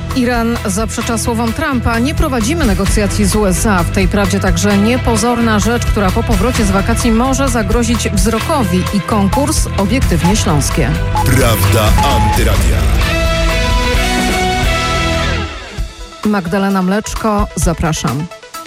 Iran zaprzecza słowom Trumpa. Nie prowadzimy negocjacji z USA. W tej prawdzie także niepozorna rzecz, która po powrocie z wakacji może zagrozić wzrokowi i konkurs Obiektywnie Śląskie. Prawda Antyradia. Magdalena Mleczko, zapraszam.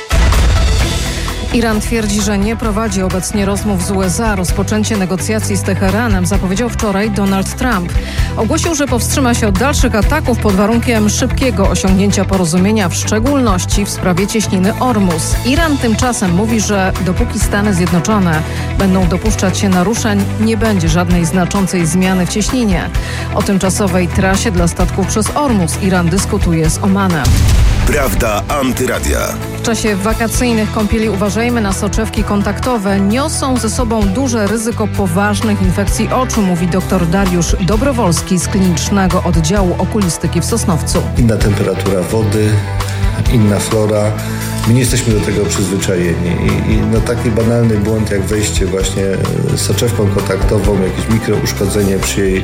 Iran twierdzi, że nie prowadzi obecnie rozmów z USA. Rozpoczęcie negocjacji z Teheranem zapowiedział wczoraj Donald Trump. Ogłosił, że powstrzyma się od dalszych ataków pod warunkiem szybkiego osiągnięcia porozumienia, w szczególności w sprawie cieśniny Ormus. Iran tymczasem mówi, że dopóki Stany Zjednoczone będą dopuszczać się naruszeń, nie będzie żadnej znaczącej zmiany w cieśninie. O tymczasowej trasie dla statków przez Ormus Iran dyskutuje z Omanem. Prawda Antyradia. W czasie wakacyjnych kąpieli uważajmy na soczewki kontaktowe. Niosą ze sobą duże ryzyko poważnych infekcji oczu, mówi dr Dariusz Dobrowolski z Klinicznego Oddziału Okulistyki w Sosnowcu. Inna temperatura wody, inna flora. My nie jesteśmy do tego przyzwyczajeni i taki banalny błąd jak wejście właśnie soczewką kontaktową, jakieś mikrouszkodzenie przy jej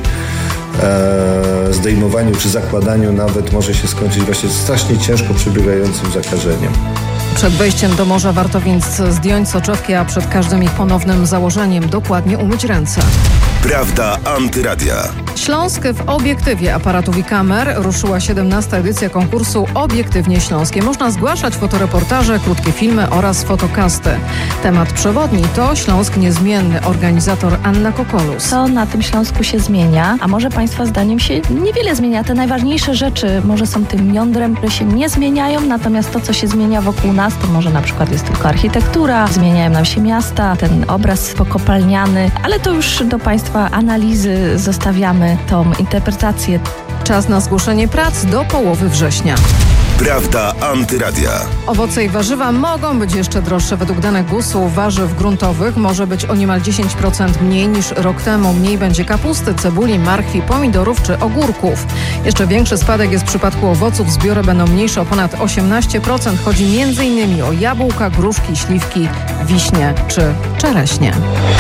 zdejmowaniu czy zakładaniu nawet może się skończyć właśnie strasznie ciężko przebiegającym zakażeniem. Przed wejściem do morza warto więc zdjąć soczewki, a przed każdym ich ponownym założeniem dokładnie umyć ręce. Prawda Antyradia. Śląsk w obiektywie aparatów i kamer. Ruszyła 17. edycja konkursu Obiektywnie Śląskie. Można zgłaszać fotoreportaże, krótkie filmy oraz fotokasty. Temat przewodni to Śląsk niezmienny. Organizator Anna Kokolus. Co na tym Śląsku się zmienia? A może Państwa zdaniem się niewiele zmienia. Te najważniejsze rzeczy może są tym jądrem, które się nie zmieniają, natomiast to, co się zmienia wokół nas, to może na przykład jest tylko architektura, zmieniają nam się miasta, ten obraz pokopalniany, ale to już do Państwa analizy zostawiamy tą interpretację. Czas na zgłoszenie prac do połowy września. Prawda Antyradia. Owoce i warzywa mogą być jeszcze droższe. Według danych GUS-u warzyw gruntowych może być o niemal 10% mniej niż rok temu. Mniej będzie kapusty, cebuli, marchwi, pomidorów czy ogórków. Jeszcze większy spadek jest w przypadku owoców. Zbiory będą mniejsze o ponad 18%. Chodzi m.in. o jabłka, gruszki, śliwki, wiśnie czy czereśnie.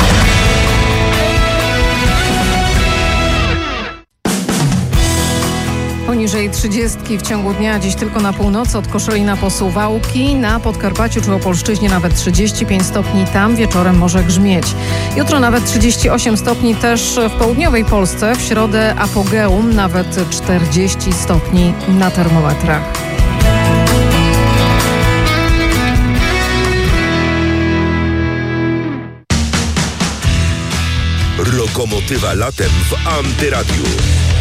Poniżej 30 w ciągu dnia, dziś tylko na północy od Koszalina po Suwałki, na Podkarpaciu czy Opolszczyźnie nawet 35 stopni, tam wieczorem może grzmieć. Jutro nawet 38 stopni też w południowej Polsce, w środę apogeum nawet 40 stopni na termometrach. Lokomotywa latem w Antyradiu.